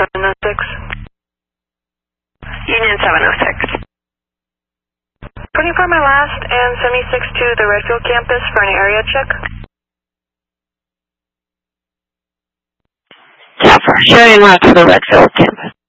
Union 706. Putting for my last and 76 to the Redfield campus for an area check. Tower, showing left to the Redfield campus.